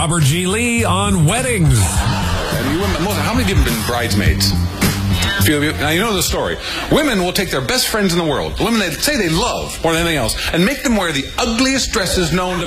Robert G. Lee on weddings. And you women, how many of you have been bridesmaids? A few of you. Now, you know the story. Women will take their best friends in the world, the women they say they love more than anything else, and make them wear the ugliest dresses known to